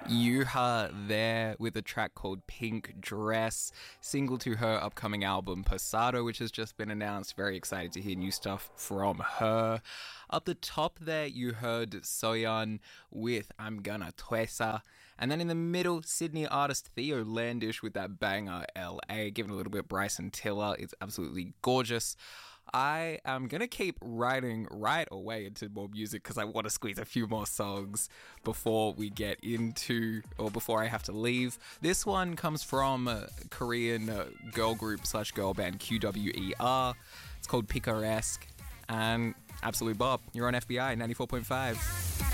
Yuha there with a track called Pink Dress, single to her upcoming album Pasado, which has just been announced. Very excited to hear new stuff from her. Up the top there, you heard Soyeon with I'm Gonna Tuesa. And then in the middle, Sydney artist Theo Landish with that banger LA, giving a little bit Bryson Tiller. It's absolutely gorgeous. I am going to keep writing right away into more music because I want to squeeze a few more songs before we get into, or before I have to leave. This one comes from Korean girl group / girl band QWER. It's called Picaresque, and absolute bop. You're on FBI 94.5.